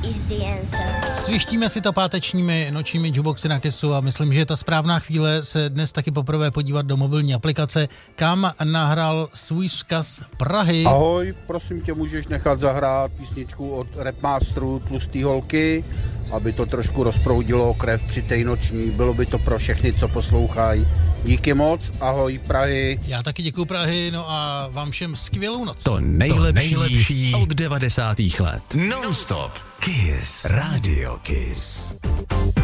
Svištíme si to pátečními nočními jukeboxy na Kissu a myslím, že je ta správná chvíle se dnes taky poprvé podívat do mobilní aplikace, kam nahrál svůj vzkaz Prahy. Ahoj, prosím tě, můžeš nechat zahrát písničku od Rapmasteru Tlustý holky, aby to trošku rozproudilo krev při té noční, bylo by to pro všechny, co poslouchají. Díky moc, ahoj Prahy. Já taky děkuju Prahy, no a vám všem skvělou noc. To nejlepší od 90. let. Non-stop. Kiss. Radio Kiss.